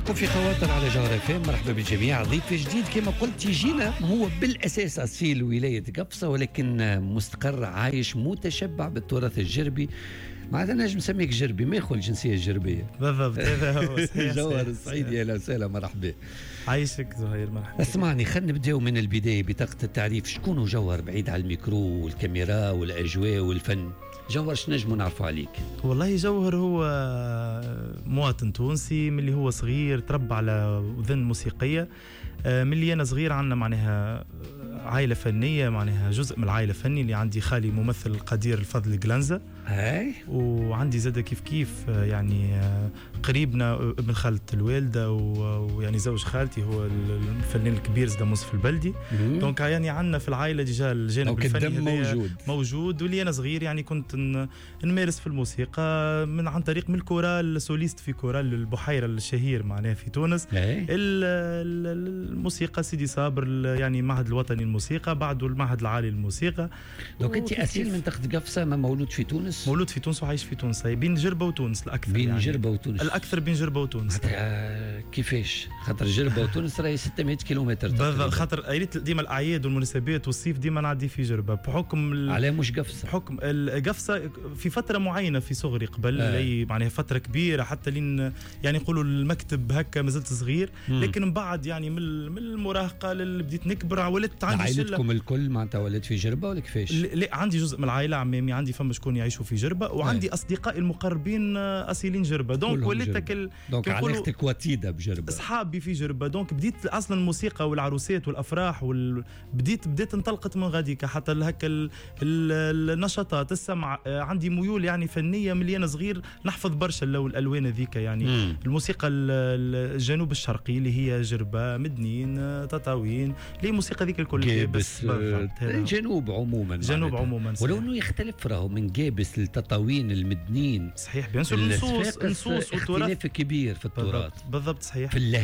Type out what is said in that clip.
معكم في خواطر على جوهر FM. مرحبا بالجميع. ضيف جديد كما قلت يجينا هو بالأساس أصيل ولاية قفصة، ولكن مستقر عايش متشبع بالتراث الجربي. معناتها نجم نسميك جربي، ما يخل الجنسية الجربية. بالضبط، هذا هو. صحيح. جوهر الصعيدي، أهلا وسهلا، مرحبا. عايشك زهير، مرحبا. اسمعني، خلينا نبداو من البداية بطاقة التعريف. شكون هو جوهر بعيد على الميكرو والكاميرا والأجواء والفن؟ جوهر شنجمو نعرفوا عليك؟ والله جوهر هو مواطن تونسي، من اللي هو صغير تربى على وذن موسيقية. من اللي أنا صغير عنا معناها عائلة فنية، معناها جزء من العائلة الفني اللي عندي خالي ممثل قدير الفضل قلنزة، وعندي زادة كيف يعني قريبنا ابن خالة الوالدة، ويعني زوج خالتي هو الفنان الكبير زاد منصف البلدي. دونك يعني عندنا في العائلة ديجا الجانب الفني موجود. واللي أنا صغير يعني كنت نمارس في الموسيقى عن طريق من الكورال، سوليست في كورال البحيرة الشهير معناها في تونس. الموسيقى سيدي صابر، يعني المعهد الوطني الموسيقى، بعده المعهد العالي للموسيقى. دونك أنت أصيل من تخت قفصة، ما مولود في تونس؟ مولود في تونس وعايش في تونس، بين جربة وتونس الأكثر. بين يعني جربة وتونس الأكثر، بين جربة وتونس. كيفاش؟ خاطر جربة وتونس راهي 600 كيلومتر بالضبط، خاطر قريت ديما الأعياد والمناسبات والصيف ديما نعدي في جربة بحكم على مش قفصة. بحكم القفصة في فترة معينة في صغري قبل أي معناها فترة كبيرة، حتى لين يعني يقولوا المكتب هكا مازلت صغير. لكن من بعد يعني من المراهقة اللي بديت نكبر ولدت عندي عائلتكم الكل معناتها ولد في جربة ولا كيفاش؟ لا، عندي جزء من العائلة، عمامي عندي فما شكون يعيشوا في جربة، وعندي أصدقائي المقربين أصيلين جربة. دونك ولدت دونك علاقتك وتيدة بجربة، أصحابي في جربة. دونك بديت أصلا الموسيقى والعروسات والأفراح بديت انطلقت من غاديك حتى هكا النشاطات السمع. عندي ميول يعني فنية من اللي أنا صغير، نحفظ برشا الألوان ذيك يعني. الموسيقى الجنوب الشرقي اللي هي جربة، مدنين، تطاوين، اللي موسيقى ذيك الكل. جابس الجنوب عموما، جنوب عموما، ولو انه يختلف راهو من جابس للتطاوين المدنين. صحيح، بيان سور، نصوص وتراث، اختلاف كبير في التراث. بالضبط صحيح. في